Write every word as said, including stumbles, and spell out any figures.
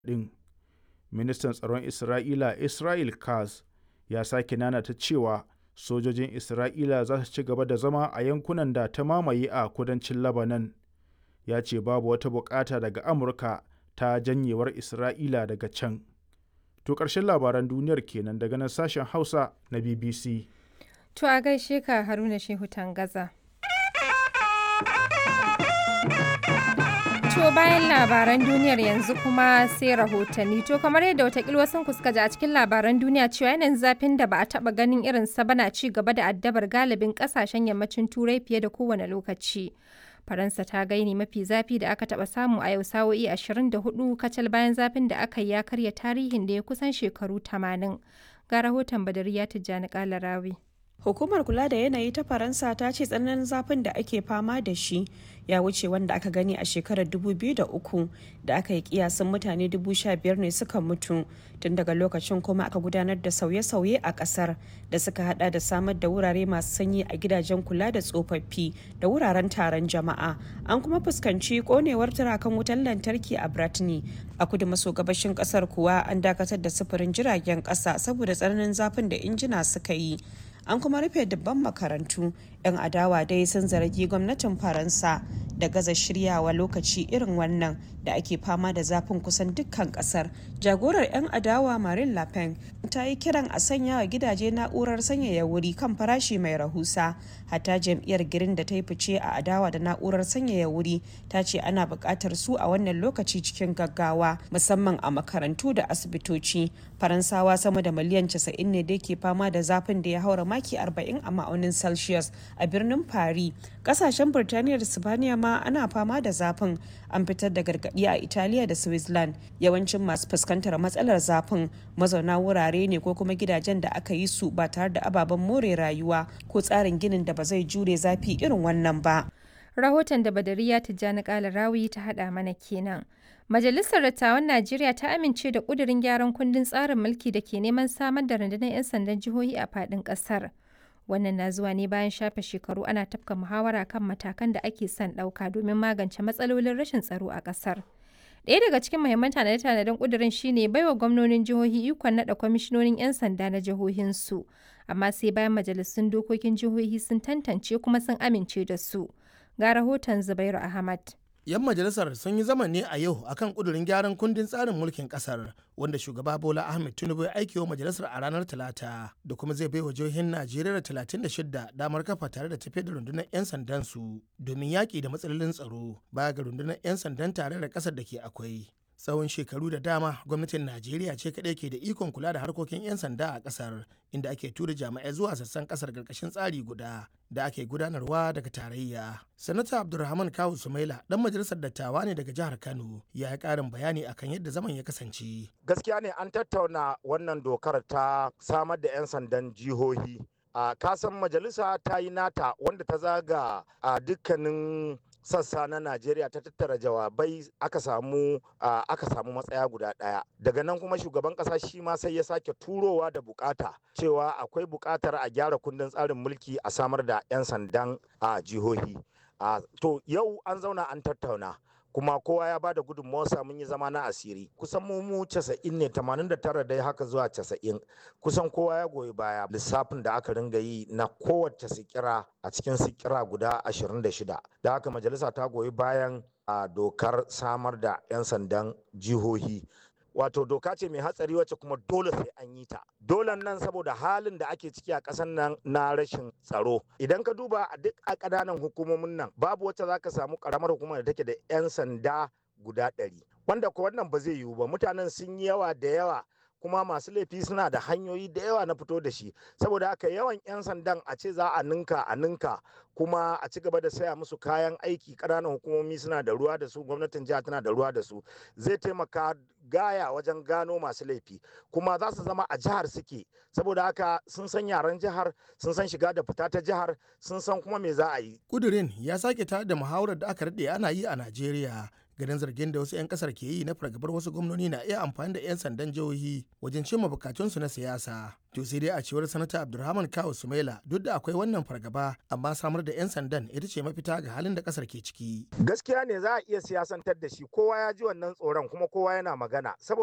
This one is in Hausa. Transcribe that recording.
ɗin. Ministan tsaron Isra'ila Israel Katz ya sake nanata cewa sojojin Isra'ila za su ci gaba da zama a yankunan da ta mamaye a kudancin Lebanon. Ya ce babu wata bukata daga Amurka ta janyewar Isra'ila daga can. To ƙarshen labaran duniyar kenan daga nan sashen Hausa na B B C. To a gaishe ka Haruna Shehu Tangaza. To bayan labaran duniyar yanzu kuma sai rahotanni. To kamar yadda watakila wasu ku suka ji a cikin labaran duniya cewa yanayin zafin da ba a taba ganin irin sa bana ci gaba da addabar galibin kasashen yammacin Turai fiye da kowane lokaci. Faransa ta gaini mafi zafi da aka taba samu a yau sa'o'i ashirin da hudu kacal bayan zafin da aka yi ya karya tarihin da ya kusan shekaru tamanin. Ga rahoton Badariya Tijjani Kalarawi. Hukumar kula da yanayi ta Faransa ta ce tsananin zafin da ake fama da shi ya wuce wanda aka gani a shekarar dubu biyu da uku da aka yi kiyasin mutane dubu sha biyar ne suka mutu. Tun daga lokacin kuma aka gudanar da sauye-sauye a kasar da suka hada da samar da wurare masu sanyi a gidajen kula da tsofaffi da wuraren taron jama'a. An kuma fuskanci konewar turakan wutar lantarki a Brittany. A kudu maso gabashin kasar kuwa an dakatar da sufurin jiragen kasa saboda tsananin zafin da injina suka yi. An kuma rufe dubban makarantu. 'Yan adawa dai sun zargi gwamnatin Faransa da gaza shiryawa lokaci irin wannan da ake fama da zafin kusan dukkan kasar. Jagorar 'yan adawa Marine Le Pen ta yi kiran a sanya wa gidaje na'urar sanyaya wuri kan farashi mai rahusa. Hatta jam'iyyar Green da ta yi fice a adawa da na'urar sanyaya wuri ta ce ana buƙatar su a wannan lokaci cikin gaggawa musamman a makarantu da asibitoci. Faransawa sama da miliyan casa'in ne da ke fama da zafin da ya haura maki arba'in a ma'aunin Celsius a birnin Paris. Kasashen Birtaniya da Sibaniya ma ana fama da zafin. An fitar da gargaɗi a Italiya da Switzerland. Yawancin masu fuskantar matsalar zafin mazauna wurare ne ko kuma gidajen da aka yi su ba tare da ababen more rayuwa ko tsarin ginin da ba zai jure zafi irin wannan ba. Rahoton da Badariya Tijjani Kalarawi ta haɗa mana kenan. Majalisar Dattawan Najeriya ta amince da ƙudurin gyaran kundin tsarin mulki da ke neman samar da rundunar 'yan sandan jihohi a faɗin ƙasar. Wannan na zuwa ne bayan shafe shekaru ana tafka muhawara kan matakan da ake son ɗauka domin magance matsalolin rashin tsaro a ƙasar. Ɗaya daga cikin muhimman tanade-tanaden ƙudurin shine baiwa gwamnonin jihohi ikon naɗa kwamishinonin 'yan sanda na jihohinsu, amma sai bayan majalisun dokokin jihohi sun tantance kuma sun amince da su. Ga rahoton Zubairu Ahmad. 'Yan majalisar sun yi zaman ne a yau akan kudurin gyaran kundin tsarin mulkin kasar wanda shugaba Bola Ahmed Tinubu ya aiki wa majalisar a ranar Talata da kuma zai bai wa jihohin Najeriya talatin da shida damar kafa tare da tafiyar da rundunar 'yan sandan su domin yaƙi da matsalolin tsaro baya ga rundunar 'yan sandan tare da ƙasar da ke akwai. Tsawon shekaru da dama gwamnatin Najeriya ce kaɗai ke da ikon kula da harkokin 'yan sanda a ƙasar inda ake tura jami'ai zuwa sassan ƙasar ƙarƙashin tsari guda da ake gudanarwa daga tarayya. Sanata Abdulrahman Kawu Sumaila ɗan majalisar dattawa ne daga jihar Kano ya yi ƙarin bayani akan yadda zaman ya kasance. Gaskiya ne an tattauna wannan dokar ta samar da 'yan sandan jihohi. A kasan majalisa ta yi nata wanda ta zaga a dukkanin sassa na Najeriya ta tattara jawabai aka samu uh, aka samu matsaya guda ɗaya. Daga nan kuma shugaban ƙasa shi ma sai ya sake turowa da bukata cewa akwai bukatar a gyara kundin tsarin mulki a samar da 'yan sandan a uh, jihohi. Uh, to yau an zauna an tattauna. kuma kowa ya bada gudunmawarsa mun yi zama na asiri kusan mu mu casa'in ne tamanin da tara dai haka zuwa casa'in kusan kowa ya goyi baya lissafin da aka ringa yi na kowace sikira a cikin sikira guda ashirin da shida da haka majalisa ta goyi bayan a dokar samar da 'yan sandan jihohi wato doka ce mai hatsari wacce kuma dole sai an yi ta dole nan saboda halin da ake ciki a ƙasar nan na rashin tsaro idan ka duba a duk a ƙananan hukumomin nan babu wacce za ka samu ƙaramar hukumar da take da 'yan sanda guda ɗari wanda ko wannan ba zai yiwu ba mutanen sun yi yawa da yawa kuma masu laifi suna da hanyoyi da yawa na fito da shi saboda haka yawan 'yan sandan a ce za a ninka a ninka kuma a ci gaba da saya musu kayan aiki ƙananan hukumomi suna da ruwa da su gwamnatin jiha tana da ruwa da su zai taimaka gaya wajen gano masu laifi kuma za su zama a jihar suke saboda haka sun san yaren jihar sun san shiga da fita ta jihar sun san kuma me za a yi. Kudirin ya sake tare da muhawarar da aka daɗe ana yi a Najeriya ganin zargin da wasu 'yan kasar ke yi na fargabar wasu gwamnoni na iya amfani da 'yan sandan jihohi wajen cimma bukatunsu na siyasa. To sai dai a cewar sanata Abdulrahman Kawu Sumaila, duk da akwai wannan fargaba amma samar da 'yan sandan ita ce mafita ga halin da kasar ke ciki. Gaskiya ne za a iya siyasantar da shi, kowa ya ji wannan tsoron kuma kowa yana magana.